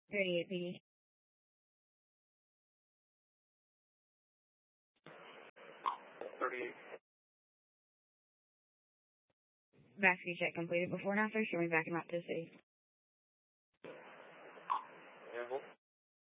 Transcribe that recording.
38 PD. Backseat check completed before and after, showing back and out to the city. Yeah, hold.